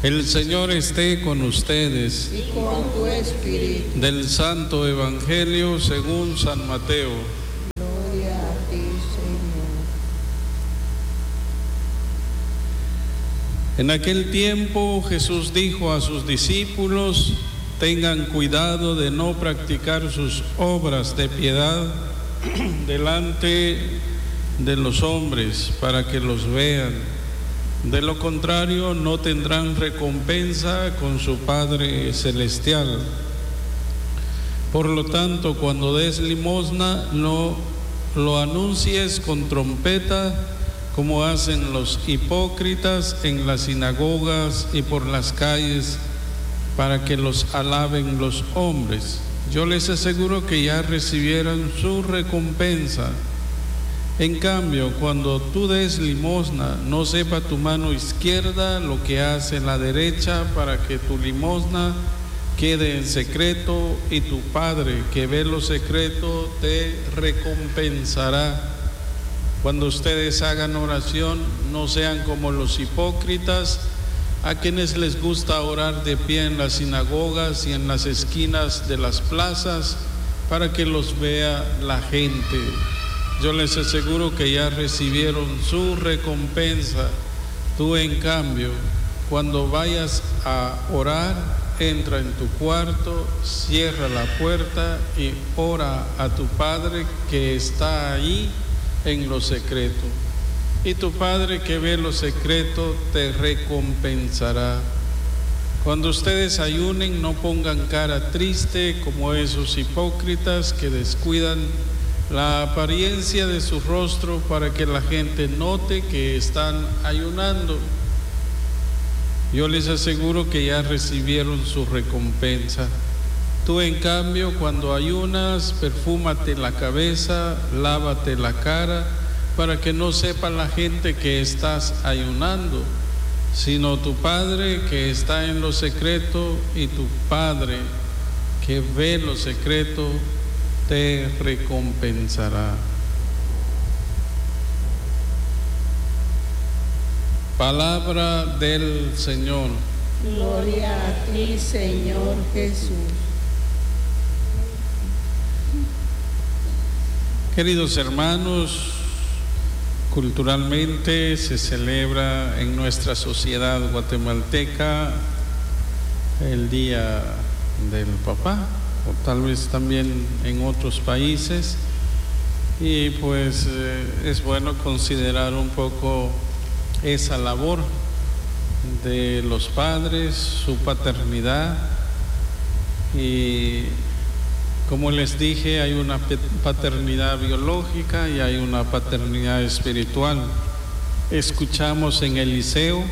El Señor esté con ustedes. Y con tu espíritu. Del Santo Evangelio según San Mateo. Gloria a ti, Señor. En aquel tiempo Jesús dijo a sus discípulos: tengan cuidado de no practicar sus obras de piedad delante de los hombres para que los vean. De lo contrario, no tendrán recompensa con su Padre Celestial. Por lo tanto, cuando des limosna, no lo anuncies con trompeta, como hacen los hipócritas en las sinagogas y por las calles, para que los alaben los hombres. Yo les aseguro que ya recibieron su recompensa. En cambio, cuando tú des limosna, no sepa tu mano izquierda lo que hace la derecha, para que tu limosna quede en secreto, y tu Padre que ve lo secreto te recompensará. Cuando ustedes hagan oración, no sean como los hipócritas, a quienes les gusta orar de pie en las sinagogas y en las esquinas de las plazas, para que los vea la gente. Yo les aseguro que ya recibieron su recompensa. Tú, en cambio, cuando vayas a orar, entra en tu cuarto, cierra la puerta y ora a tu Padre que está ahí en lo secreto. Y tu Padre que ve lo secreto te recompensará. Cuando ustedes ayunen, no pongan cara triste como esos hipócritas que descuidan la apariencia de su rostro para que la gente note que están ayunando. Yo les aseguro que ya recibieron su recompensa. Tú, en cambio, cuando ayunas, perfúmate la cabeza, lávate la cara, para que no sepa la gente que estás ayunando, sino tu Padre que está en lo secreto, y tu Padre que ve lo secreto te recompensará. Palabra del Señor. Gloria a ti, Señor Jesús. Queridos hermanos, culturalmente se celebra en nuestra sociedad guatemalteca el Día del Papá, o tal vez también en otros países, y pues es bueno considerar un poco esa labor de los padres, su paternidad. Y como les dije, hay una paternidad biológica y hay una paternidad espiritual. Escuchamos en Eliseo,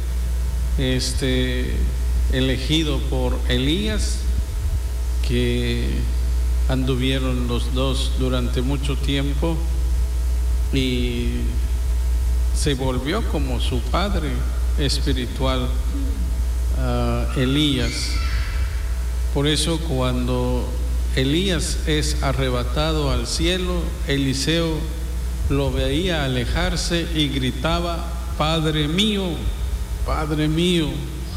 elegido por Elías, que anduvieron los dos durante mucho tiempo, y se volvió como su padre espiritual, Elías. Por eso, cuando Elías es arrebatado al cielo, Eliseo lo veía alejarse y gritaba: Padre mío, Padre mío.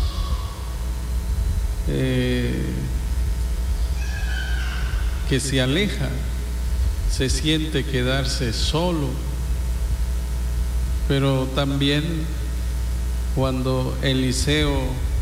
Que se aleja, se siente quedarse solo. Pero también cuando Eliseo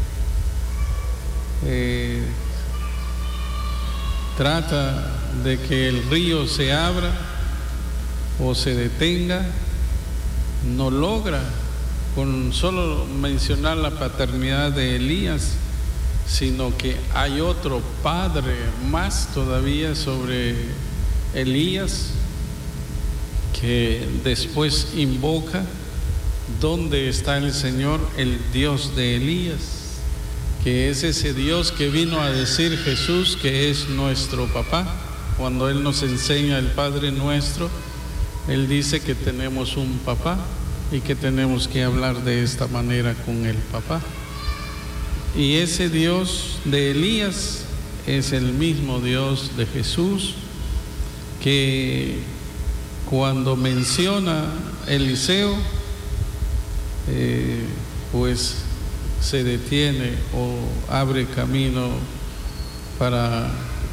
trata de que el río se abra o se detenga, no logra, con solo mencionar la paternidad de Elías, sino que hay otro padre más todavía sobre Elías, que después invoca: ¿dónde está el Señor, el Dios de Elías? Que es ese Dios que vino a decir Jesús, que es nuestro papá. Cuando Él nos enseña el Padre Nuestro, Él dice que tenemos un papá y que tenemos que hablar de esta manera con el papá. Y ese Dios de Elías es el mismo Dios de Jesús, que cuando menciona Eliseo, pues se detiene o abre camino para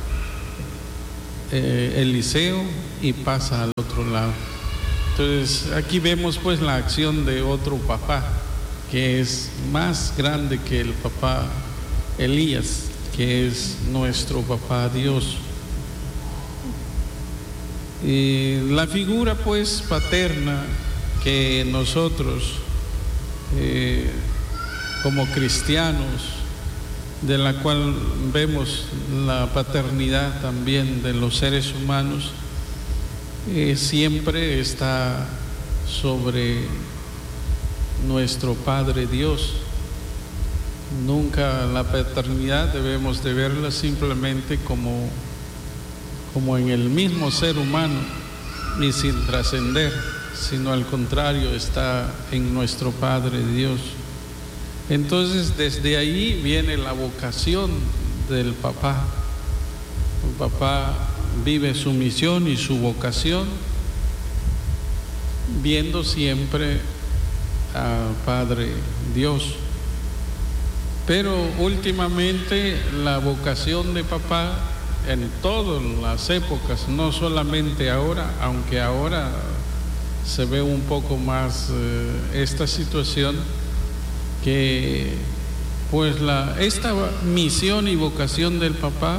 Eliseo y pasa al otro lado. Entonces aquí vemos pues la acción de otro papá que es más grande que el papá Elías, que es nuestro papá Dios. Y la figura pues paterna que nosotros como cristianos, de la cual vemos la paternidad también de los seres humanos, siempre está sobre nuestro Padre Dios. Nunca la paternidad debemos de verla simplemente como en el mismo ser humano y sin trascender, sino al contrario, está en nuestro Padre Dios. Entonces desde ahí viene la vocación del papá. El papá vive su misión y su vocación viendo siempre al Padre Dios. Pero últimamente la vocación de papá en todas las épocas, no solamente ahora, aunque ahora se ve un poco más esta situación, que pues esta misión y vocación del papá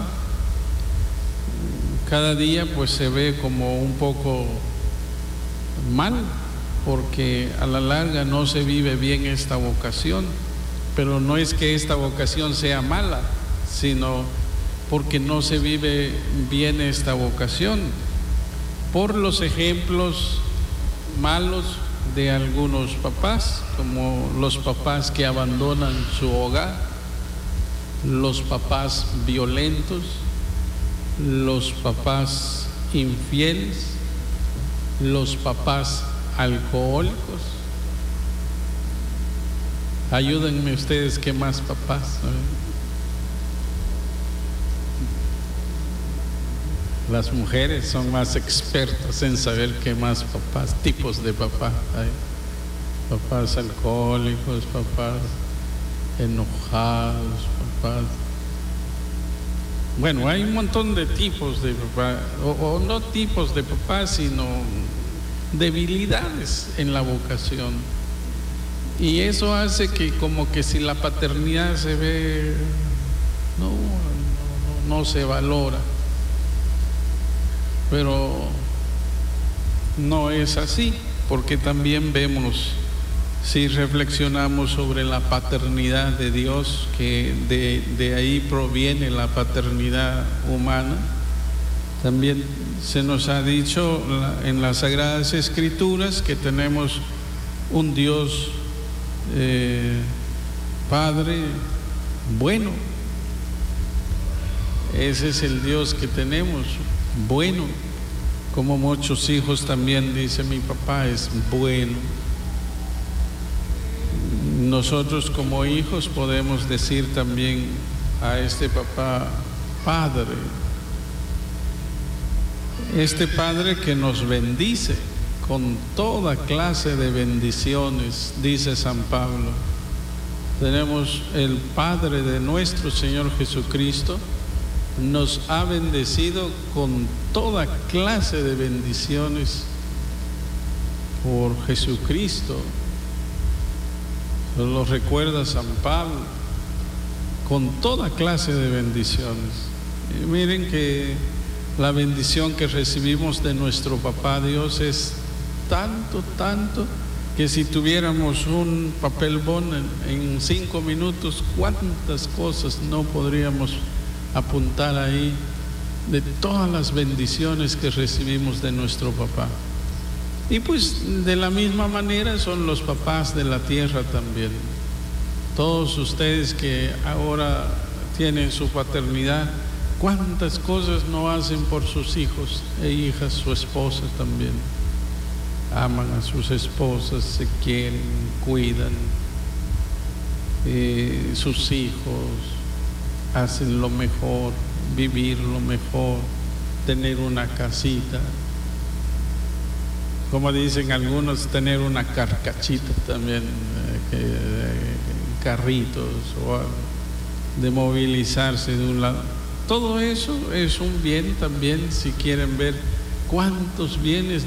cada día pues se ve como un poco mal, porque a la larga no se vive bien esta vocación. Pero no es que esta vocación sea mala, sino porque no se vive bien esta vocación por los ejemplos malos de algunos papás, como los papás que abandonan su hogar, los papás violentos, los papás infieles, los papás alcohólicos. Ayúdenme ustedes, ¿qué más papás? Las mujeres son más expertas en saber qué más papás, tipos de papás hay. Papás alcohólicos, papás enojados, papás. Bueno, hay un montón de tipos de papás, o no tipos de papás, sino debilidades en la vocación. Y eso hace que como que si la paternidad se ve, no se valora. Pero no es así, porque también vemos, si reflexionamos sobre la paternidad de Dios, que de ahí proviene la paternidad humana, también se nos ha dicho en las Sagradas Escrituras que tenemos un Dios Padre bueno. Ese es el Dios que tenemos, bueno. Como muchos hijos también dicen, mi papá es bueno. Nosotros como hijos podemos decir también a este papá, Padre. Este Padre que nos bendice con toda clase de bendiciones, dice San Pablo. Tenemos el Padre de nuestro Señor Jesucristo, nos ha bendecido con toda clase de bendiciones por Jesucristo. Lo recuerda San Pablo, con toda clase de bendiciones. Y miren que la bendición que recibimos de nuestro Papá Dios es tanto, que si tuviéramos un papel bond en 5 minutos, cuántas cosas no podríamos apuntar ahí de todas las bendiciones que recibimos de nuestro papá. Y pues de la misma manera son los papás de la tierra también. Todos ustedes que ahora tienen su paternidad, cuántas cosas no hacen por sus hijos e hijas, su esposa también. Aman a sus esposas, se quieren, cuidan, sus hijos, hacen lo mejor, vivir lo mejor, tener una casita. Como dicen algunos, tener una carcachita también, carritos o de movilizarse de un lado. Todo eso es un bien también, si quieren ver cuántos bienes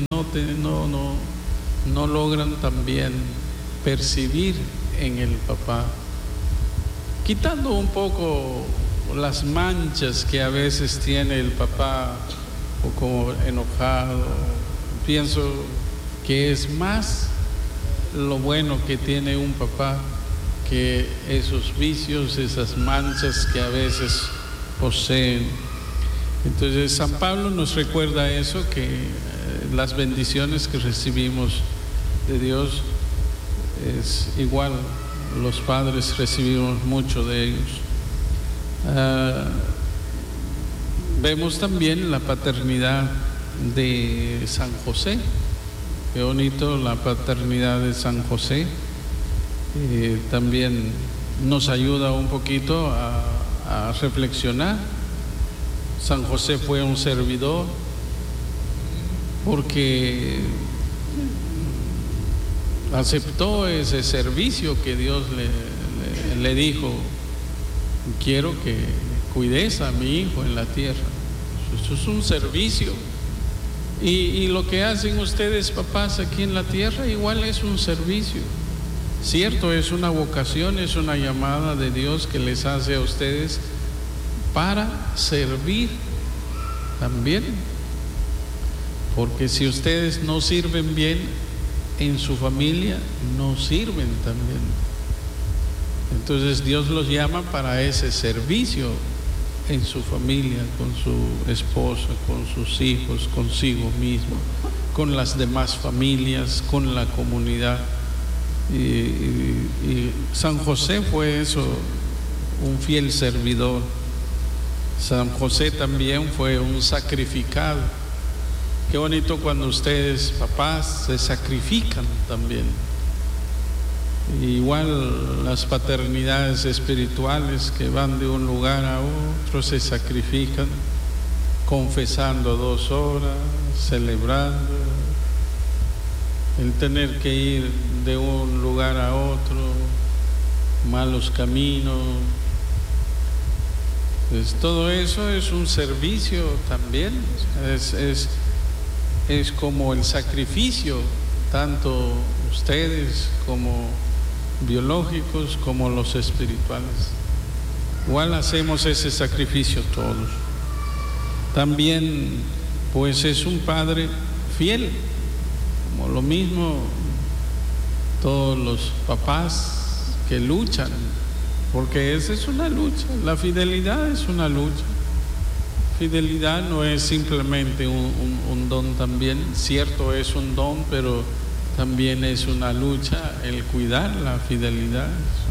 no logran también percibir en el papá. Quitando un poco las manchas que a veces tiene el papá, o como enojado, pienso que es más lo bueno que tiene un papá que esos vicios, esas manchas que a veces poseen. Entonces San Pablo nos recuerda eso, que las bendiciones que recibimos de Dios es igual, los padres recibimos mucho de ellos. Vemos también la paternidad de San José. Qué bonito la paternidad de San José. También nos ayuda un poquito a reflexionar. San José fue un servidor porque aceptó ese servicio que Dios le dijo: quiero que cuides a mi hijo en la tierra. Eso es un servicio. Y lo que hacen ustedes, papás, aquí en la tierra, igual es un servicio. Cierto, es una vocación, es una llamada de Dios que les hace a ustedes para servir también. Porque si ustedes no sirven bien en su familia, no sirven también. Entonces Dios los llama para ese servicio en su familia, con su esposa, con sus hijos, consigo mismo, con las demás familias, con la comunidad. Y San José fue eso, un fiel servidor. San José también fue un sacrificado. Qué bonito cuando ustedes, papás, se sacrifican también. Igual las paternidades espirituales que van de un lugar a otro, se sacrifican, confesando 2 horas, celebrando, el tener que ir de un lugar a otro, malos caminos. Pues todo eso es un servicio también, es como el sacrificio, tanto ustedes como biológicos como los espirituales. Igual hacemos ese sacrificio todos. También pues es un padre fiel, como lo mismo todos los papás que luchan, porque esa es una lucha, la fidelidad es una lucha. Fidelidad no es simplemente un don también, cierto, es un don, pero también es una lucha el cuidar la fidelidad.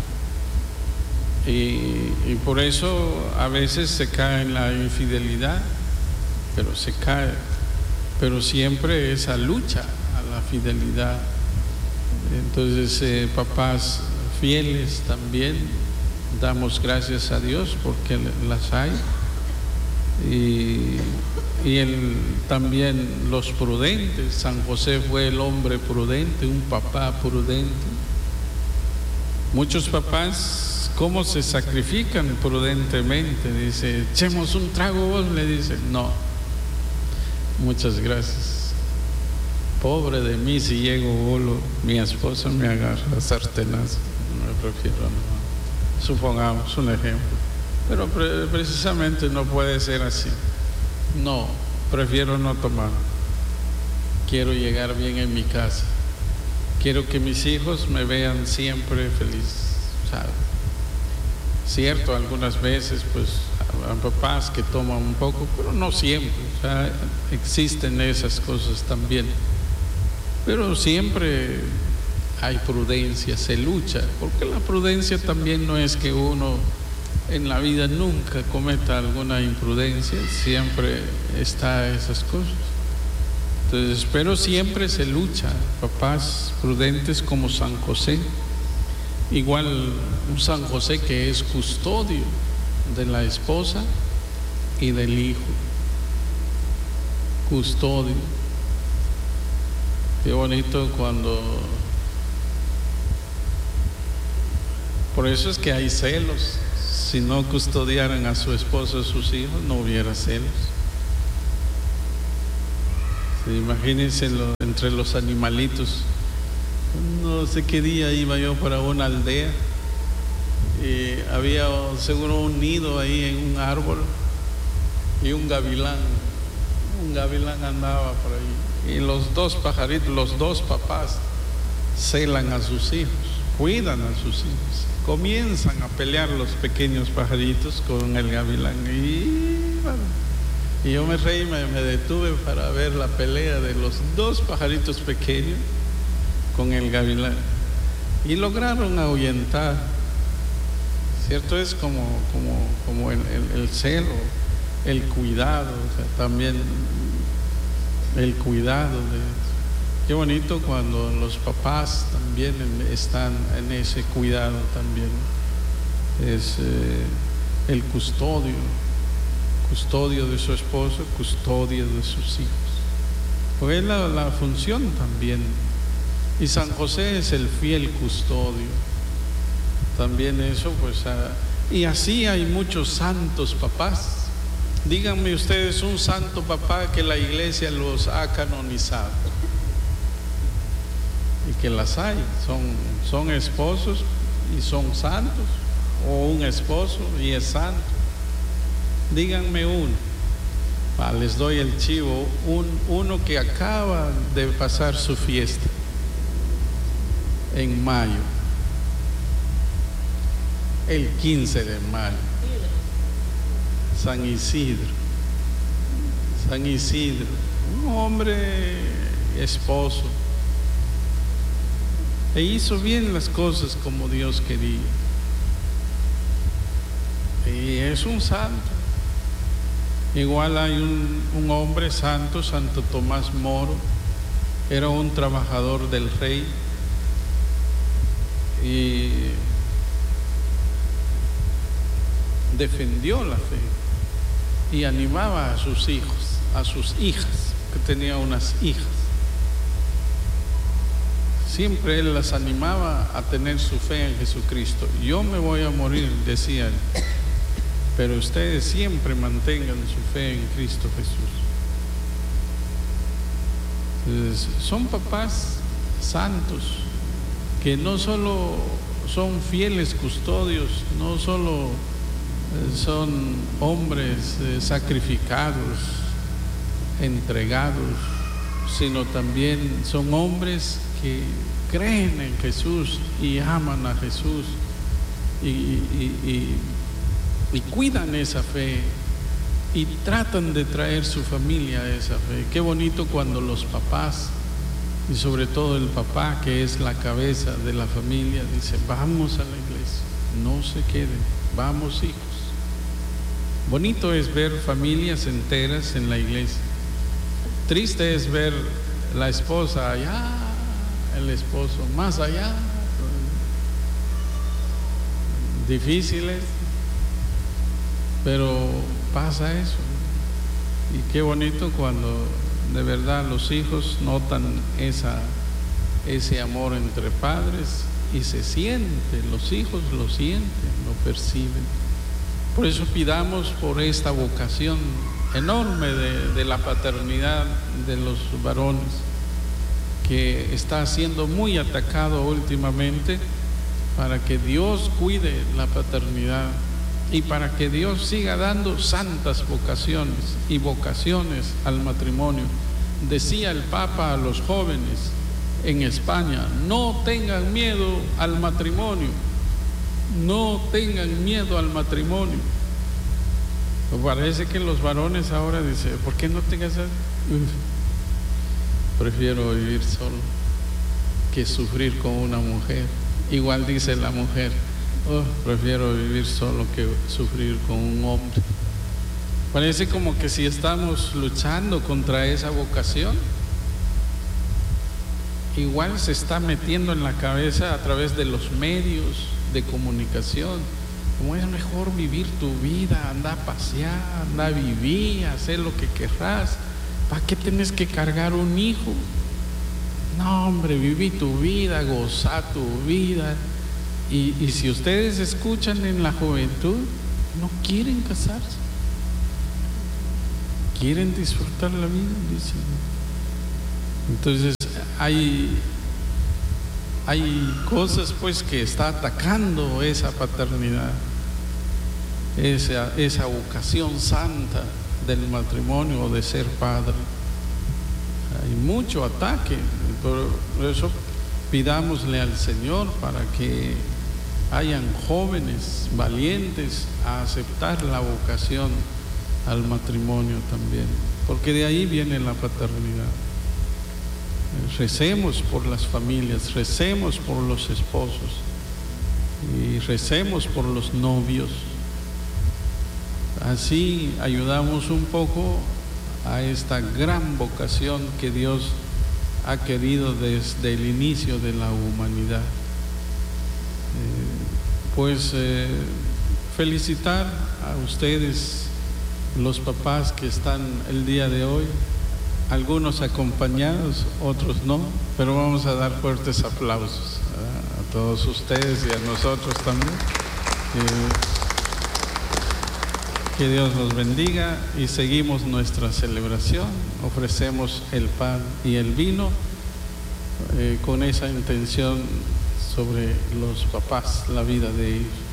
Y por eso a veces se cae en la infidelidad, pero se cae, pero siempre esa lucha a la fidelidad. Entonces papás fieles también, damos gracias a Dios porque las hay. Y también los prudentes. San José fue el hombre prudente, un papá prudente. Muchos papás, ¿cómo se sacrifican prudentemente? Dice, echemos un trago vos, le dice, no, muchas gracias. Pobre de mí si llego bolo, mi esposa me agarra a sartenazo. No me refiero, no. Supongamos un ejemplo. Pero precisamente no puede ser así. No, prefiero no tomar. Quiero llegar bien en mi casa. Quiero que mis hijos me vean siempre feliz, ¿sabe? Cierto, algunas veces pues hay papás que toman un poco, pero no siempre. O sea, existen esas cosas también. Pero siempre hay prudencia, se lucha, porque la prudencia también no es que uno en la vida nunca cometa alguna imprudencia, siempre está esas cosas. Entonces, pero siempre se lucha, papás prudentes como San José, igual un San José que es custodio de la esposa y del hijo, custodio. Qué bonito cuando Por eso es que hay celos. Si no custodiaran a su esposo, a sus hijos, no hubiera celos. Sí, imagínense entre los animalitos. No sé qué día iba yo para una aldea y había seguro un nido ahí en un árbol y un gavilán andaba por ahí, y los dos pajaritos, los dos papás celan a sus hijos, cuidan a sus hijos, comienzan a pelear los pequeños pajaritos con el gavilán y yo me reí, me detuve para ver la pelea de los dos pajaritos pequeños con el gavilán y lograron ahuyentar, ¿cierto? Es como el celo, el cuidado, o sea, también el cuidado qué bonito cuando los papás también están en ese cuidado también. Es el custodio de su esposo, custodio de sus hijos, porque es la función también. Y San José es el fiel custodio también, eso pues y así hay muchos santos papás. Díganme ustedes un santo papá que la iglesia los ha canonizado, y que las hay, son esposos y son santos, o un esposo y es santo. Díganme uno. Les doy el chivo, uno que acaba de pasar su fiesta en mayo, el 15 de mayo, San Isidro, un hombre esposo, e hizo bien las cosas como Dios quería, y es un santo. Igual hay un hombre santo, Santo Tomás Moro, era un trabajador del rey y defendió la fe y animaba a sus hijos, a sus hijas, que tenía unas hijas. Siempre él las animaba a tener su fe en Jesucristo. Yo me voy a morir, decía él, pero ustedes siempre mantengan su fe en Cristo Jesús. Entonces, son papás santos que no solo son fieles custodios, no solo son hombres sacrificados, entregados, sino también son hombres que creen en Jesús y aman a Jesús y cuidan esa fe y tratan de traer su familia a esa fe. Qué bonito cuando los papás, y sobre todo el papá que es la cabeza de la familia, dice: vamos a la iglesia, no se queden, vamos hijos. Bonito es ver familias enteras en la iglesia. Triste es ver la esposa allá, el esposo más allá. Difíciles, pero pasa eso. Y qué bonito cuando de verdad los hijos notan ese amor entre padres y se siente, los hijos lo sienten, lo perciben. Por eso pidamos por esta vocación enorme de la paternidad de los varones, que está siendo muy atacado últimamente, para que Dios cuide la paternidad y para que Dios siga dando santas vocaciones y vocaciones al matrimonio. Decía el Papa a los jóvenes en España: no tengan miedo al matrimonio, no tengan miedo al matrimonio. Pues parece que los varones ahora dicen: ¿por qué no tengas eso? Prefiero vivir solo que sufrir con una mujer. Igual dice la mujer: prefiero vivir solo que sufrir con un hombre. Parece como que si estamos luchando contra esa vocación. Igual se está metiendo en la cabeza a través de los medios de comunicación, como es mejor vivir tu vida, anda a pasear, anda a vivir, hacer lo que querrás. ¿Para qué tienes que cargar un hijo? No, hombre, viví tu vida, goza tu vida. Y si ustedes escuchan en la juventud, no quieren casarse, quieren disfrutar la vida, dicen. Entonces hay cosas pues que está atacando esa paternidad, esa vocación santa del matrimonio o de ser padre. Hay mucho ataque, por eso pidámosle al Señor para que hayan jóvenes valientes a aceptar la vocación al matrimonio también, porque de ahí viene la paternidad. Recemos por las familias, recemos por los esposos y recemos por los novios. Así ayudamos un poco a esta gran vocación que Dios ha querido desde el inicio de la humanidad. Felicitar a ustedes, los papás que están el día de hoy, algunos acompañados, otros no, pero vamos a dar fuertes aplausos a todos ustedes y a nosotros también. Que Dios los bendiga y seguimos nuestra celebración. Ofrecemos el pan y el vino con esa intención sobre los papás, la vida de ellos.